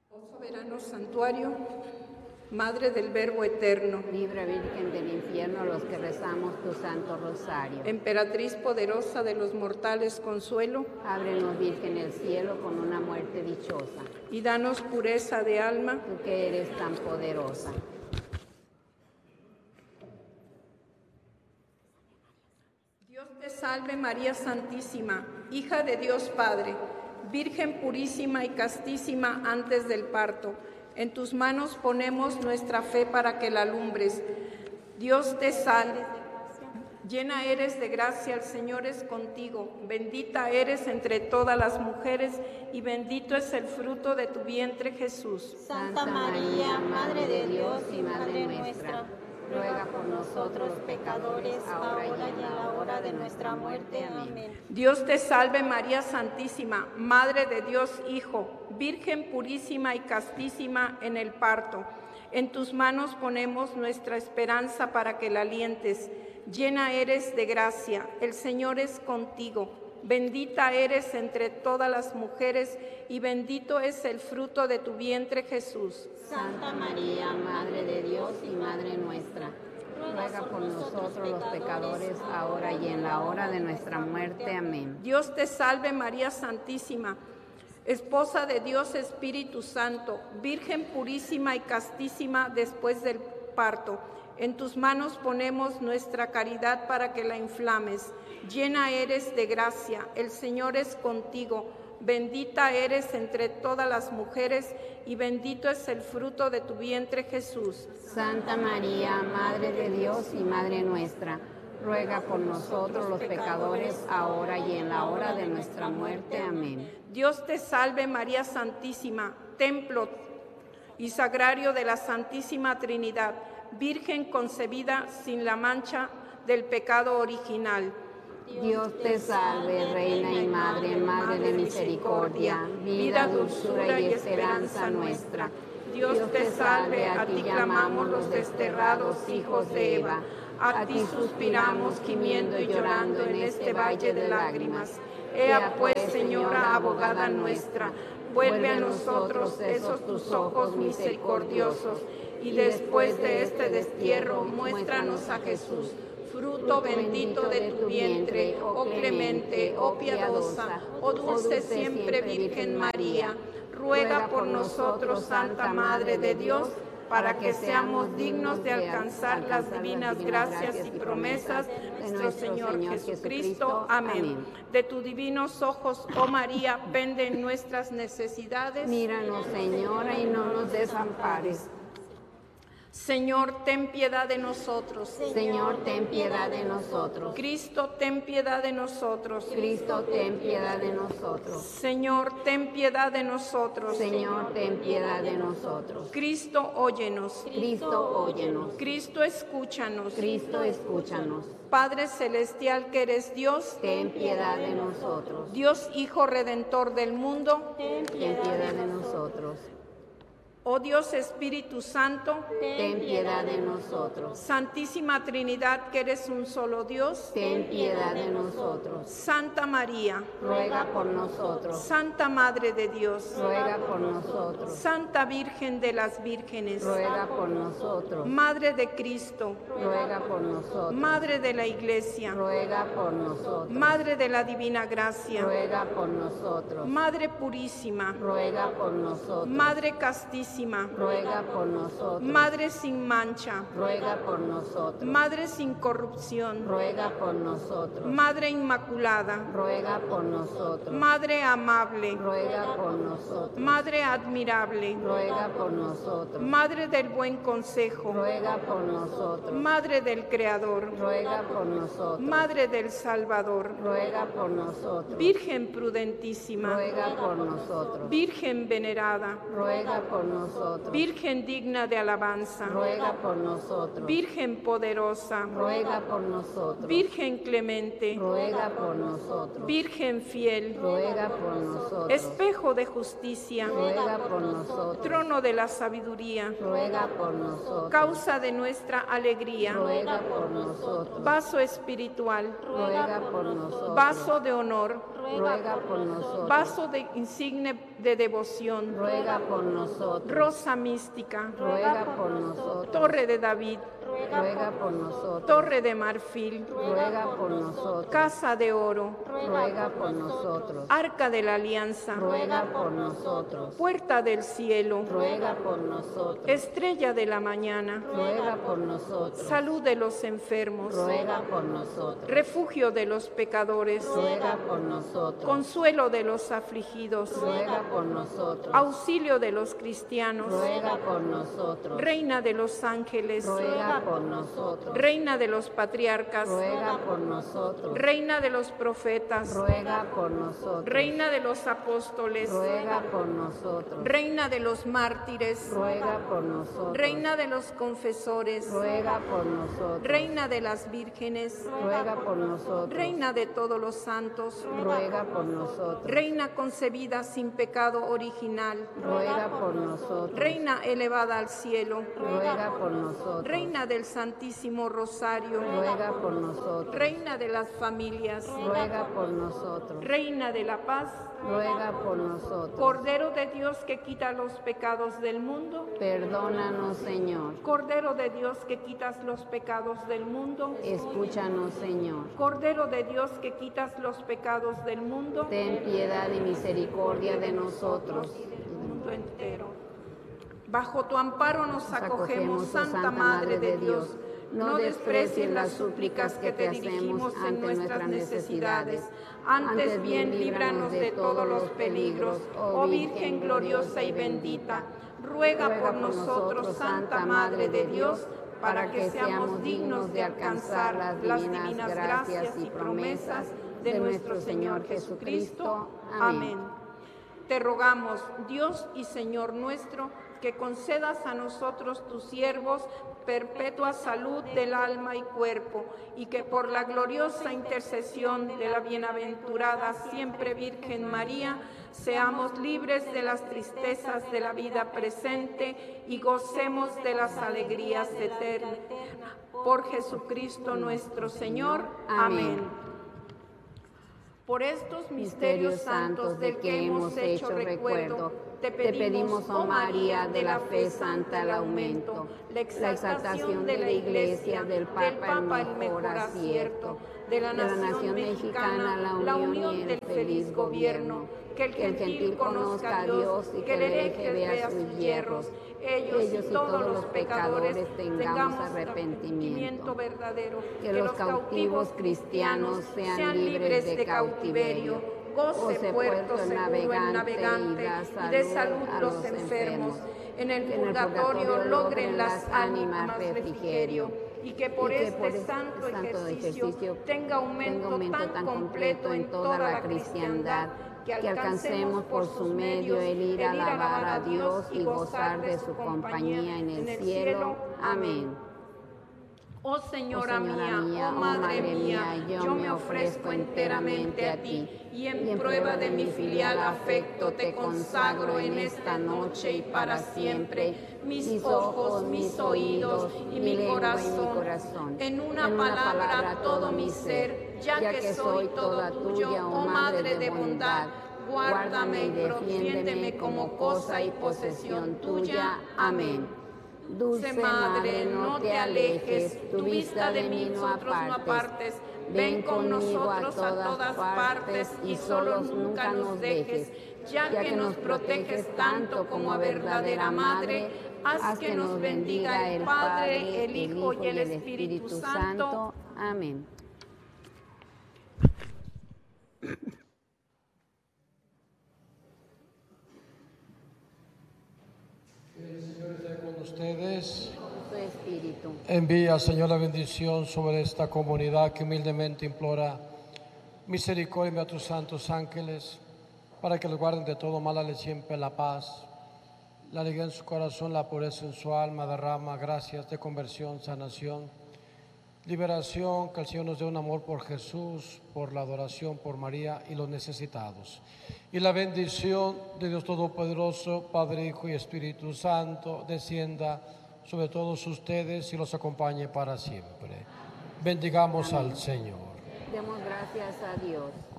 Oh soberano santuario, Madre del Verbo eterno, Libra, Virgen del infierno, a los que rezamos tu santo rosario. Emperatriz poderosa de los mortales, consuelo, Ábrenos, Virgen, el cielo con una muerte dichosa. y danos pureza de alma. Tú que eres tan poderosa. Dios te salve María Santísima, hija de Dios Padre, Virgen purísima y castísima antes del parto. En tus manos ponemos nuestra fe para que la alumbres. Dios te salve, llena eres de gracia, el Señor es contigo. Bendita eres entre todas las mujeres y bendito es el fruto de tu vientre, Jesús. Santa María, Madre de Dios y Madre nuestra, ruega por nosotros pecadores, ahora y en la hora de nuestra muerte. Amén. Dios te salve María Santísima, Madre de Dios Hijo, Virgen purísima y castísima en el parto. En tus manos ponemos nuestra esperanza para que la alientes. Llena eres de gracia, el Señor es contigo. Bendita eres entre todas las mujeres y bendito es el fruto de tu vientre, Jesús. Santa María, Madre de Dios y Madre nuestra, ruega por nosotros los pecadores, ahora y en la hora de nuestra muerte. Amén. Dios te salve María Santísima, Esposa de Dios Espíritu Santo, Virgen purísima y castísima después del parto. En tus manos ponemos nuestra caridad para que la inflames. Llena eres de gracia, el Señor es contigo. Bendita eres entre todas las mujeres y bendito es el fruto de tu vientre, Jesús. Santa María, Madre de Dios y Madre nuestra, ruega por nosotros los pecadores, ahora y en la hora de nuestra muerte. Amén. Dios te salve María Santísima, templo y sagrario de la Santísima Trinidad, Virgen concebida sin la mancha del pecado original. Dios te salve, Reina y Madre, Madre de misericordia, vida, dulzura y esperanza nuestra. Dios te salve, a ti clamamos los desterrados hijos de Eva. A ti suspiramos, gimiendo y llorando en este valle de lágrimas. Ea pues, Señora, abogada nuestra, vuelve a nosotros esos tus ojos misericordiosos, y después de este destierro, muéstranos a Jesús, fruto bendito de tu vientre, oh clemente, oh piadosa, oh dulce siempre Virgen María. Ruega por nosotros, Santa Madre de Dios, para que seamos dignos de alcanzar las divinas gracias y promesas de nuestro Señor Jesucristo. Amén. De tus divinos ojos, oh María, penden nuestras necesidades. Míranos, Señora, y no nos desampares. Señor, ten piedad de nosotros. Señor, ten piedad de nosotros. Cristo, ten piedad de nosotros. Cristo, ten piedad de nosotros. Señor, ten piedad de nosotros. Señor, ten piedad de nosotros. Cristo, óyenos. Cristo, óyenos. Cristo, escúchanos. Cristo, escúchanos. Padre celestial que eres Dios, ten piedad de nosotros. Dios Hijo Redentor del mundo, ten piedad de nosotros. Oh Dios Espíritu Santo, ten piedad de nosotros. Santísima Trinidad, que eres un solo Dios, ten piedad de nosotros. Santa María, ruega por nosotros. Santa Madre de Dios, ruega por nosotros. Santa Virgen de las Vírgenes, ruega por nosotros. Madre de Cristo, ruega por nosotros. Madre de la Iglesia, ruega por nosotros. Madre de la Divina Gracia, ruega por nosotros. Madre purísima, ruega por nosotros. Madre castísima, ruega por nosotros. Madre sin mancha, ruega por nosotros. Madre sin corrupción, ruega por nosotros. Madre inmaculada, ruega por nosotros. Madre amable, ruega por nosotros. Madre admirable, ruega por nosotros. Madre del buen consejo, ruega por nosotros. Madre del Creador, ruega por nosotros. Madre del Salvador, ruega por nosotros. Virgen prudentísima, ruega por nosotros. Virgen venerada, ruega por nosotros. Virgen digna de alabanza, ruega por nosotros. Virgen poderosa, ruega por nosotros. Virgen clemente, ruega por nosotros. Virgen fiel, ruega por nosotros. Espejo de justicia, ruega por nosotros. Trono de la sabiduría, ruega por nosotros. Causa de nuestra alegría, ruega por nosotros. Vaso espiritual, ruega por nosotros. Vaso de honor, ruega por nosotros. Vaso de insigne de devoción, Ruega por nosotros. rosa mística, Ruega por nosotros. torre de David, Ruega por nosotros. torre de marfil, Ruega por nosotros. casa de oro, Ruega por nosotros. arca de la alianza, Ruega por nosotros. puerta del cielo, Ruega por nosotros. estrella de la mañana, Ruega por nosotros. salud de los enfermos, Ruega por nosotros. refugio de los pecadores, Ruega por nosotros. consuelo de los afligidos, Ruega por nosotros. auxilio de los cristianos, Ruega por nosotros. reina de los ángeles, Ruega por nosotros. reina de los patriarcas, Ruega por nosotros. reina de los profetas, Ruega por nosotros. reina de los apóstoles, Ruega por nosotros. reina de los mártires, Ruega por nosotros. reina de los confesores, Ruega por nosotros. reina de las vírgenes, Ruega por nosotros. reina de todos los santos, Ruega por nosotros. reina concebida sin pecado original, Ruega por nosotros. reina elevada al cielo, Ruega por nosotros. reina del Santísimo Rosario, Ruega por nosotros. reina de las familias, Ruega por nosotros. reina de la paz, Ruega por nosotros. Cordero de Dios que quita los pecados del mundo, Perdónanos, Señor. Cordero de Dios que quitas los pecados del mundo, Escúchanos, Señor. Cordero de Dios que quitas los pecados del mundo, Ten piedad y misericordia de nosotros. del mundo entero. Bajo tu amparo nos acogemos, oh Santa Madre de Dios. No desprecies las súplicas que te dirigimos en nuestras necesidades. Antes bien, líbranos de todos los peligros, oh Virgen gloriosa y bendita. Ruega por nosotros, Santa Madre de Dios, para que seamos dignos de alcanzar las divinas gracias y promesas de nuestro Señor Jesucristo. Amén. Te rogamos, Dios y Señor nuestro, que concedas a nosotros, tus siervos, perpetua salud del alma y cuerpo, y que por la gloriosa intercesión de la bienaventurada siempre Virgen María, seamos libres de las tristezas de la vida presente y gocemos de las alegrías eternas. Por Jesucristo nuestro Señor. Amén. Por estos misterios santos del que hemos hecho recuerdo, te pedimos, oh María, de la fe santa el aumento, la exaltación de la Iglesia, del Papa el mejor acierto, de la nación mexicana la unión del feliz gobierno, que el gentil conozca a Dios y que el hereje vea sus hierros. Ellos y todos los pecadores tengamos arrepentimiento verdadero, que los cautivos cristianos sean libres de cautiverio, goce puerto seguro el navegante y de salud los enfermos, en el purgatorio logren las ánimas refrigerio, y que por este santo ejercicio tenga aumento tan completo en toda la cristiandad, que alcancemos por su medio el ir a alabar a Dios y gozar de su compañía en el cielo. Amén. Oh Señora mía, oh Madre mía, yo me ofrezco enteramente a ti, y en prueba de mi filial afecto te consagro en esta noche y para siempre mis ojos, mis oídos y mi corazón, en una palabra todo mi ser, ya que soy todo tuyo, oh Madre de bondad. Guárdame y defiéndeme como cosa y posesión tuya. Amén. Dulce Madre, no te alejes, tu vista de mí no apartes. Ven con nosotros a todas partes y solos nunca nos dejes. Ya que nos proteges tanto como a verdadera Madre, haz que nos bendiga el Padre, el Hijo y el Espíritu Santo. Amén. El Señor esté con ustedes. Su espíritu. Envía, Señor, la bendición sobre esta comunidad que humildemente implora misericordia a tus santos ángeles para que los guarden de todo mal, dale siempre la paz, la alegría en su corazón, la pureza en su alma, derrama gracias de conversión, sanación, liberación, que el Señor nos dé un amor por Jesús, por la adoración, por María y los necesitados. Y la bendición de Dios Todopoderoso, Padre, Hijo y Espíritu Santo, descienda sobre todos ustedes y los acompañe para siempre. Bendigamos al Señor. Demos gracias a Dios.